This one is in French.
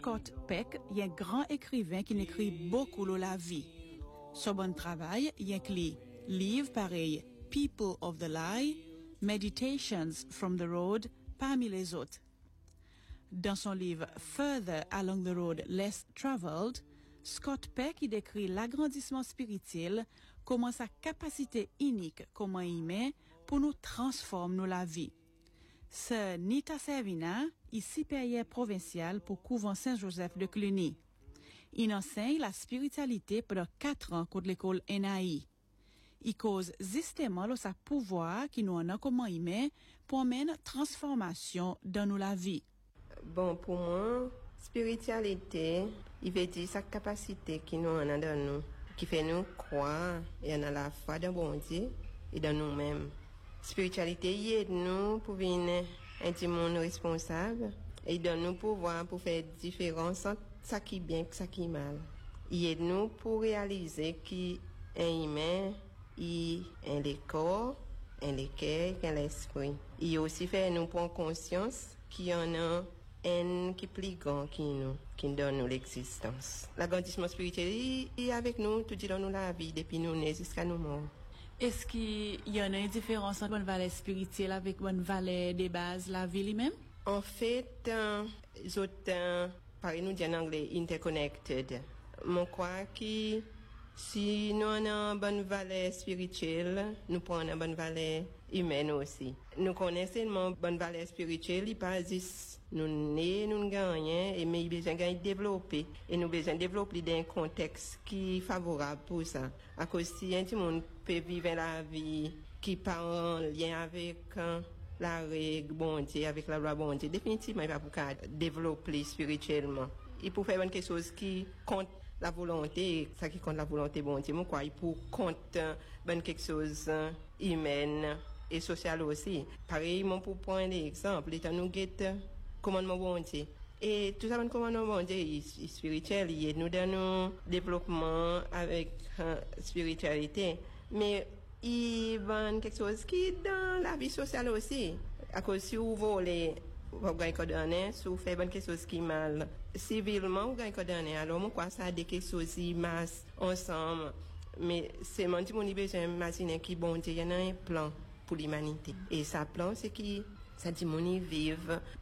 Scott Peck est un grand écrivain qui écrit beaucoup de la vie. Son bon travail inclut livres pareils People of the Lie, Meditations from the Road, parmi les autres. Dans son livre Further Along the Road Less Traveled, Scott Peck y décrit l'agrandissement spirituel, comment sa capacité unique, comment il met pour nous transformer la vie. Sœur Nita Servina est supérieure provinciale pour couvent Saint-Joseph de Cluny. Il enseigne la spiritualité pendant 4 ans contre l'école NAI. Il cause justement le sa pouvoir qui nous en a comment il met pour mener transformation dans nous la vie. Bon, pour moi, spiritualité, il veut dire sa capacité qui nous en a dans nous, qui fait nous croire et en a la foi dans bon Dieu et dans nous-mêmes. Spiritualité, il aide nous pour venir intimement responsable et donne nous pouvoir pour faire différence entre ça qui est bien et ça qui est mal. Il aide nous pour réaliser qu'il est humain, il est le corps, il est le cœur, il est l'esprit. Il aussi fait nous prendre conscience qu'il y en a un qui est plus grand qui donne nous l'existence. L'agrandissement spirituel est avec nous tout durant la vie, depuis nous nés jusqu'à nous morts. Est-ce qu'il y en a une différence entre une valeur spirituelle avec une valeur de base, la vie lui-même? En fait, les autres, par nous dit en anglais, interconnected. Je crois que si nous avons une bonne valeur spirituelle, nous prenons une bonne valeur humaine aussi. Nous connaissons une bonne valeur spirituelle, il pas juste nous nés, nous gagnons, mais il besoin de développer. Et nous besoin de développer dans un contexte qui est favorable pour ça. À cause si un monde peut vivre la vie qui pas en lien avec la règle bon Dieu, avec la loi bon Dieu, définitivement il va pas développer spirituellement. Il peut faire quelque chose qui compte la volonté, ça qui compte la volonté bon Dieu, moi quoi, il peut compter quelque chose humaine et social aussi. Pareil, pour prendre l'exemple, étant nous guette commandement bon Dieu. Et tout ça, le commandement bon Dieu est spirituel, il est nous dans nos développement avec spiritualité, mais il y quelque chose qui est dans la vie sociale aussi. À cause si vous volez, vous gagnez condamné, si vous faites quelque chose qui est mal, civilement, vous gagnez condamné. Alors, moi, quoi, ça a des quelque chose qui masse ensemble. Mais c'est mon petit mon besoin d'imaginer qui bon Dieu, il y en a un plan pour l'humanité. Et ça plan, c'est qui, ça dit mon vive